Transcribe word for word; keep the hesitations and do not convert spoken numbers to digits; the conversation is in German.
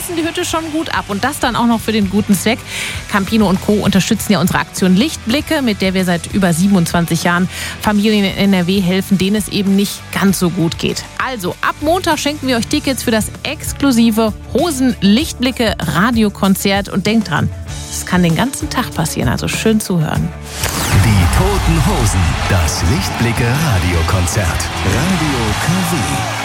reißen die Hütte schon gut ab. Und das dann auch noch für den guten Zweck. Campino und Co. unterstützen ja unsere Aktion Lichtblicke, mit der wir seit über siebenundzwanzig Jahren Familien in N R W helfen, denen es eben nicht ganz so gut geht. Also, ab Montag schenken wir euch Tickets für das exklusive Hosen-Lichtblicke-Radiokonzert. Und denkt dran, es kann den ganzen Tag passieren, also schön zuhören. Die Toten Hosen, das Lichtblicke-Radiokonzert. Radio K W.